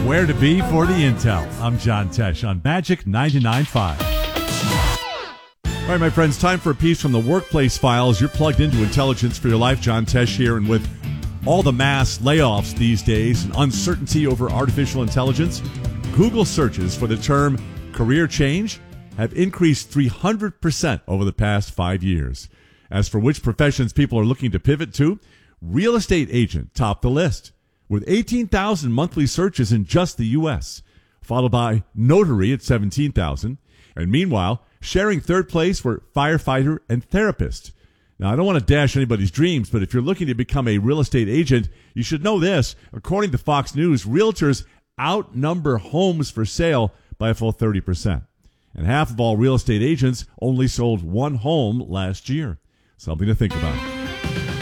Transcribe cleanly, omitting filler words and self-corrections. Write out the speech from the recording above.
Where to be for the intel. I'm John Tesh on Magic 99.5. All right, my friends, time for a piece from the Workplace Files. You're plugged into intelligence for your life. John Tesh here, and with all the mass layoffs these days and uncertainty over artificial intelligence, Google searches for the term career change have increased 300% over the past 5 years. As for which professions people are looking to pivot to, real estate agent topped the list, with 18,000 monthly searches in just the U.S., followed by notary at 17,000, and meanwhile, sharing third place were firefighter and therapist. Now, I don't want to dash anybody's dreams, but if you're looking to become a real estate agent, you should know this. According to Fox News, realtors outnumber homes for sale by a full 30%. And half of all real estate agents only sold one home last year. Something to think about.